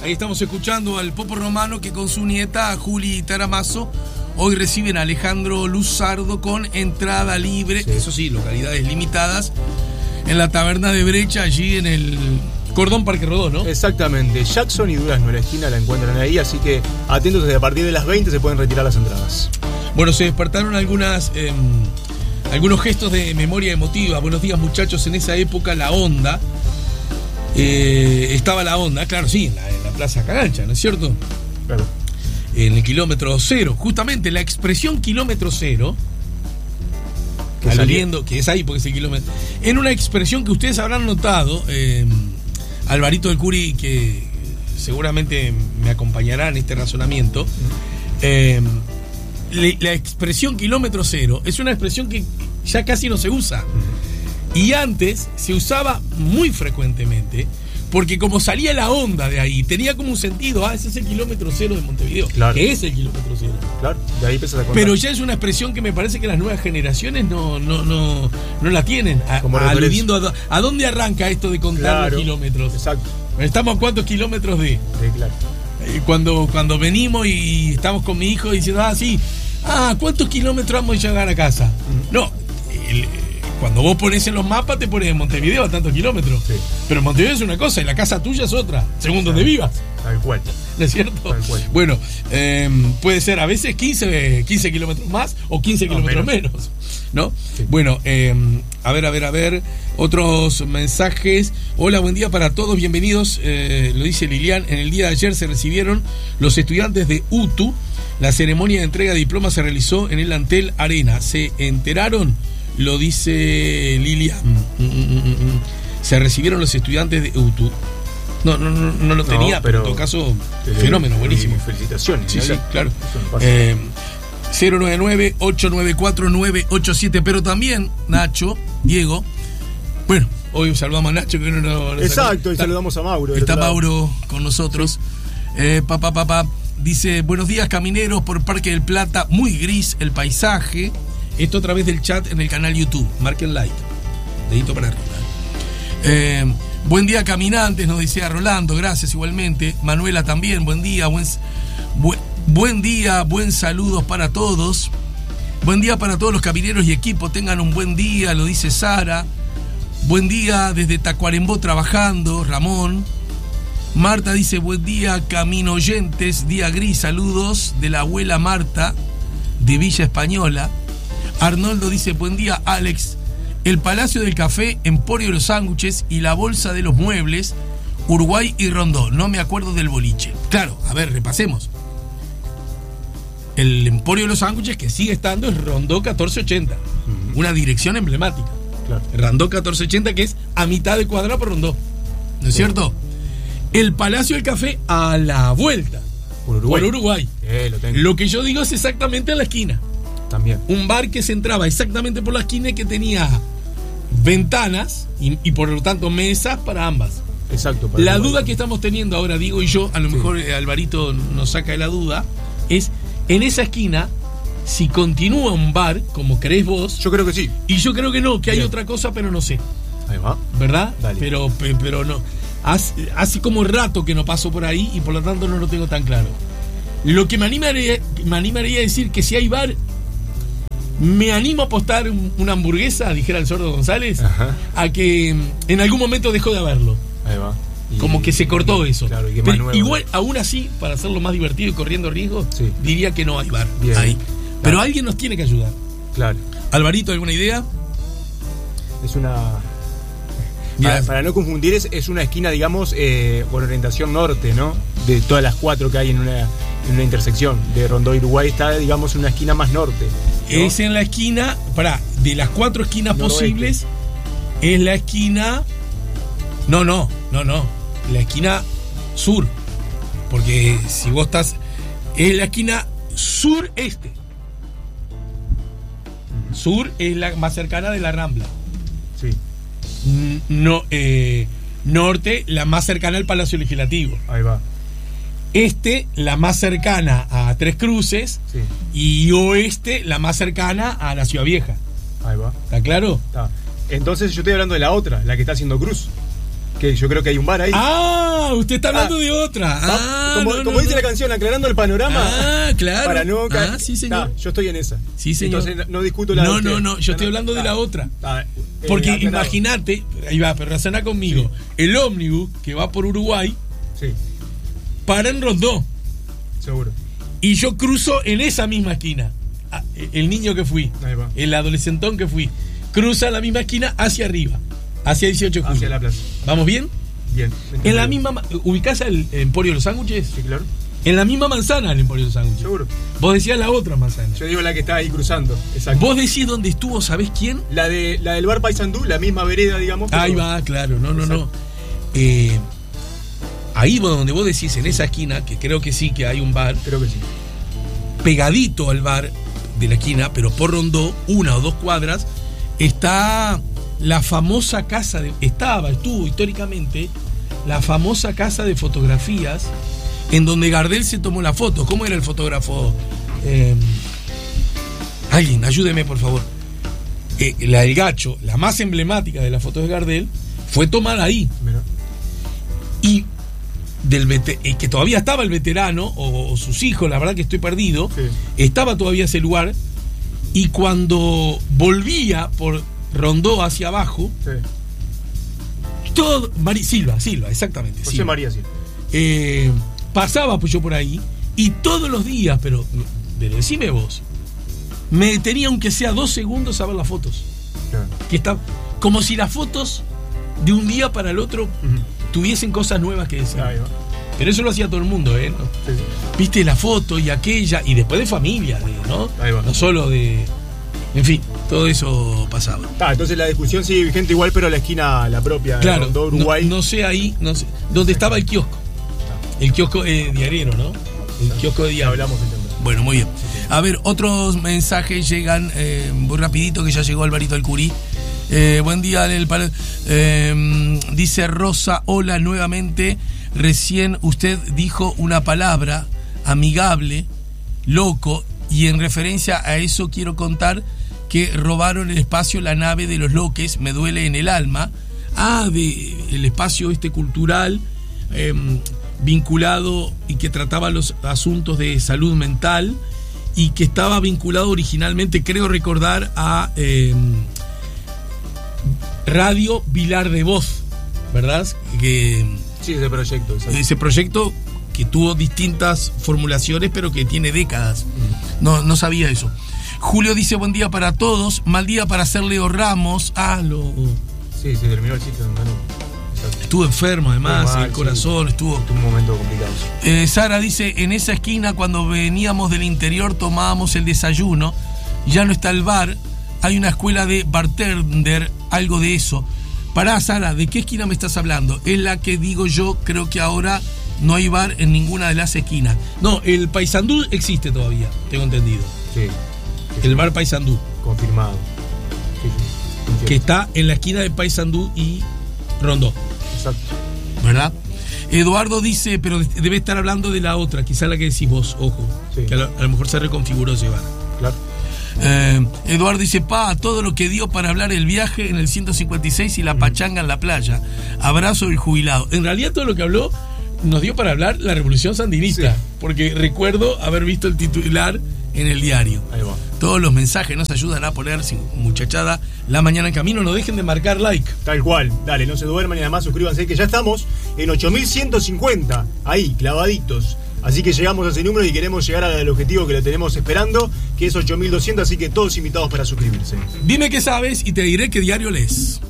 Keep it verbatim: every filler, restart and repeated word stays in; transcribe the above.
ahí estamos escuchando al Popo Romano que con su nieta Juli Taramazo hoy reciben a Alejandro Luzardo con entrada libre, sí. Eso sí, localidades limitadas, en la taberna de Brecha, allí en el Cordón Parque Rodó, ¿no? Exactamente, Jackson y Durazno, la esquina la encuentran ahí, así que atentos, desde a partir de las veinte se pueden retirar las entradas. Bueno, se despertaron algunas eh, algunos gestos de memoria emotiva. Buenos días, muchachos, en esa época la onda, eh, estaba la onda, claro, sí, en la, en la Plaza Cagancha, ¿no es cierto? Claro. En el kilómetro cero, justamente la expresión kilómetro cero, que, aludiendo, que es ahí porque es el kilómetro, en una expresión que ustedes habrán notado, eh, Alvarito del Curi, que seguramente me acompañará en este razonamiento, eh, le, la expresión kilómetro cero es una expresión que ya casi no se usa, y antes se usaba muy frecuentemente, porque como salía la onda de ahí, tenía como un sentido. Ah, ese es el kilómetro cero de Montevideo. Claro. Que es el kilómetro cero. Claro, de ahí empiezas a contar. Pero ya es una expresión que me parece que las nuevas generaciones no, no, no, no la tienen. A, a, aludiendo a, a dónde arranca esto de contar, claro, los kilómetros. Exacto. Estamos a cuántos kilómetros de. Sí, claro. Cuando, cuando venimos y estamos con mi hijo diciendo, ah, sí, ah, ¿cuántos kilómetros vamos a llegar a casa? Mm. No, el, cuando vos pones en los mapas te pones en Montevideo a tantos kilómetros. Sí. Pero Montevideo es una cosa y la casa tuya es otra, según donde vivas. Tal cual. ¿No es cierto? Tal cual. Bueno, eh, puede ser a veces quince, quince kilómetros más o quince no, kilómetros menos. menos, ¿no? Sí. Bueno, eh, a ver, a ver, a ver. Otros mensajes. Hola, buen día para todos, bienvenidos. Eh, lo dice Lilian. En el día de ayer se recibieron los estudiantes de U T U. La ceremonia de entrega de diplomas se realizó en el Antel Arena. ¿Se enteraron? Lo dice Lilian. Mm, mm, mm, mm. Se recibieron los estudiantes de U T U. No, no, no, no lo tenía, no, pero en todo caso, eh, fenómeno, buenísimo. Felicitaciones. Sí, sí, claro. No eh, cero nueve nueve, ocho nueve cuatro, nueve ocho siete. Pero también, Nacho, Diego. Bueno, hoy saludamos a Nacho, que no nos. Exacto, y saludamos a Mauro. Está Mauro con nosotros. Sí. Eh, papá, papá. Dice: buenos días, camineros, por Parque del Plata. Muy gris el paisaje. Esto a través del chat en el canal YouTube. Marquen like. Dedito para arriba. Eh, buen día, caminantes, nos decía Rolando. Gracias igualmente. Manuela también. Buen día. Buen, buen, buen día. Buen saludos para todos. Buen día para todos los camineros y equipo. Tengan un buen día. Lo dice Sara. Buen día desde Tacuarembó trabajando. Ramón. Marta dice: buen día, camino oyentes. Día gris. Saludos de la abuela Marta de Villa Española. Arnoldo dice: buen día, Alex. El Palacio del Café, Emporio de los Sándwiches y la Bolsa de los Muebles, Uruguay y Rondó. No me acuerdo del boliche. Claro, a ver, repasemos. El Emporio de los Sándwiches, que sigue estando, es Rondó catorce ochenta. Uh-huh. Una dirección emblemática. Claro. Rondó catorce ochenta, que es a mitad de cuadra por Rondó. ¿No es sí. cierto? El Palacio del Café a la vuelta. Por Uruguay. Por Uruguay. Eh, lo, tengo. Lo que yo digo es exactamente en la esquina. También. Un bar que se entraba exactamente por la esquina y que tenía ventanas y, y por lo tanto mesas para ambas. Exacto. Para la duda que estamos teniendo ahora, Diego y yo, a lo sí. mejor Alvarito nos saca de la duda, es en esa esquina si continúa un bar, como crees vos. Yo creo que sí. Y yo creo que no, que hay Bien. otra cosa, pero no sé. Ahí va. ¿Verdad? Dale. Pero, pero no. Hace, hace como rato que no paso por ahí y por lo tanto no lo tengo tan claro. Lo que me animaría, me animaría a decir que si hay bar, me animo a apostar un, una hamburguesa, dijera el Sordo González, Ajá. a que en algún momento dejó de haberlo. Ahí va. Y, como que se cortó eso. Claro, y que Pero más nuevo. Igual, aún así, para hacerlo más divertido y corriendo riesgo, sí. diría que no hay bar Bien. ahí. Claro. Pero alguien nos tiene que ayudar. Claro. Alvarito, ¿alguna idea? Es una... Para, para no confundir, es, es una esquina, digamos, eh, con orientación norte, ¿no? De todas las cuatro que hay en una, en una intersección de Rondó y Uruguay, está, digamos, en una esquina más norte, ¿no? Es en la esquina, pará, de las cuatro esquinas Noroeste. posibles, es la esquina... No, no, no, no. La esquina sur. Porque si vos estás... Es la esquina sureste. Sur es la más cercana de la Rambla. Sí. No, eh, norte, la más cercana al Palacio Legislativo. Ahí va. Este, la más cercana a Tres Cruces. Sí. Y oeste, la más cercana a la Ciudad Vieja. Ahí va. ¿Está claro? Está. Entonces yo estoy hablando de la otra, la que está haciendo cruz. Que yo creo que hay un bar ahí. Ah, usted está hablando ah, de otra. Ah, ah, como no, como no, dice no. la canción, aclarando el panorama. Ah, claro. Para no caer. Ah, sí, señor. Ah, yo estoy en esa. Sí, señor. Entonces no discuto la No, de no, no. Yo ah, estoy hablando ah, de la otra. Ah, eh, Porque eh, imagínate, ahí va, pero razona conmigo. Sí. El ómnibus que va por Uruguay sí. para en Rondó. Seguro. Y yo cruzo en esa misma esquina. El niño que fui, el adolescentón que fui, cruza la misma esquina hacia arriba, hacia dieciocho de julio. Hacia la plaza. ¿Vamos bien? Bien. En la misma, ¿ubicás el Emporio de los Sándwiches? Sí, claro. En la misma manzana el Emporio de los Sándwiches. Seguro. Vos decías la otra manzana. Yo digo la que está ahí cruzando. Exacto. Vos decís dónde estuvo, ¿sabés quién? La de la del bar Paysandú, la misma vereda, digamos. Ahí va, claro, no, no, Exacto. no. Eh, ahí donde vos decís, en esa esquina, que creo que sí que hay un bar. Creo que sí. Pegadito al bar de la esquina, pero por Rondó, una o dos cuadras, está la famosa casa de, estaba, estuvo históricamente la famosa casa de fotografías en donde Gardel se tomó la foto. ¿Cómo era el fotógrafo? Eh, alguien, ayúdeme por favor. Eh, la del Gacho, la más emblemática de las fotos de Gardel, fue tomada ahí. Mira. Y del vete- eh, que todavía estaba el veterano o, o sus hijos, la verdad que estoy perdido, sí. Estaba todavía ese lugar, y cuando volvía por Rondó hacia abajo, sí. todo Mari, Silva, Silva, exactamente. José Silva. María Silva. Eh, pasaba pues yo por ahí, y todos los días, pero, pero decime vos, me detenía aunque sea dos segundos a ver las fotos. Claro. Que está, como si las fotos de un día para el otro uh-huh. tuviesen cosas nuevas que decir. Pero eso lo hacía todo el mundo, ¿eh? ¿No? Sí, sí. Viste la foto y aquella, y después de familia, ¿no? No solo de... En fin, todo eso pasaba. Ah, entonces la discusión sigue vigente igual, pero la esquina, la propia, claro, de Uruguay. No, no sé ahí, no sé. Donde estaba el kiosco. El kiosco eh, diariero, ¿no? El kiosco de diario. Hablamos entonces. Bueno, muy bien. A ver, otros mensajes llegan eh, muy rapidito, que ya llegó Alvarito Alcurí. Eh, buen día, el pal- eh, dice Rosa, hola nuevamente. Recién usted dijo una palabra, amigable, loco, y en referencia a eso quiero contar que robaron el espacio La Nave de los Loques, me duele en el alma. Ah, de el espacio este cultural eh, vinculado y que trataba los asuntos de salud mental y que estaba vinculado originalmente, creo recordar, a eh, Radio Vilar de Voz, ¿verdad? Que, sí, ese proyecto. Exacto. Ese proyecto que tuvo distintas formulaciones, pero que tiene décadas. No, no sabía eso. Julio dice, buen día para todos, mal día para hacer Leo Ramos. Ah, lo... Sí, se terminó el sitio. No, estuvo enfermo además, mal, el corazón, sí. estuvo... Estuvo un momento complicado. Eh, Sara dice, en esa esquina cuando veníamos del interior tomábamos el desayuno, ya no está el bar, hay una escuela de bartender, algo de eso. Pará, Sara, ¿de qué esquina me estás hablando? Es la que digo yo, creo que ahora no hay bar en ninguna de las esquinas. No, el Paysandú existe todavía, tengo entendido. Sí. El bar Paysandú. Confirmado. Sí, sí. Que está en la esquina de Paysandú y Rondó. Exacto. ¿Verdad? Eduardo dice, pero debe estar hablando de la otra, quizá la que decís vos, ojo. Sí. Que a lo, a lo mejor se reconfiguró ese bar. Claro. Eh, Eduardo dice, pa, todo lo que dio para hablar el viaje en el ciento cincuenta y seis y la pachanga en la playa. Abrazo del jubilado. En realidad todo lo que habló nos dio para hablar la revolución sandinista, sí. Porque recuerdo haber visto el titular en el diario. Ahí va. Todos los mensajes nos ayudan a poner, muchachada, la mañana en camino. No dejen de marcar like. Tal cual, dale, no se duerman y además suscríbanse, que ya estamos en ocho mil ciento cincuenta, ahí, clavaditos. Así que llegamos a ese número y queremos llegar al objetivo que lo tenemos esperando, que es ocho mil doscientos, así que todos invitados para suscribirse. Dime qué sabes y te diré qué diario lees.